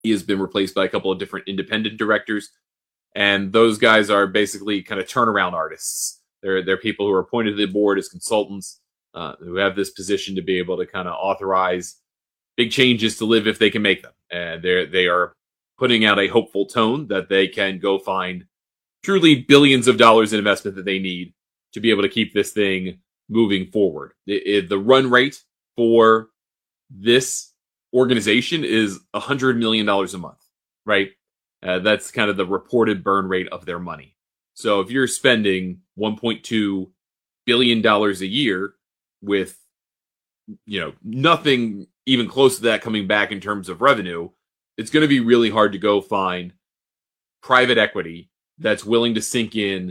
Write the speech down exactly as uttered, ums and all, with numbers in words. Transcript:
He has been replaced by a couple of different independent directors, and those guys are basically kind of turnaround artists. They're they're people who are appointed to the board as consultants, uh, who have this position to be able to kind of authorize big changes to live if they can make them. And they they are putting out a hopeful tone that they can go find truly billions of dollars in investment that they need to be able to keep this thing moving forward. It, it, the run rate for this organization is one hundred million dollars a month, right? Uh, that's kind of the reported burn rate of their money. So if you're spending one point two billion dollars a year with, you know, nothing even close to that coming back in terms of revenue, it's going to be really hard to go find private equity that's willing to sink in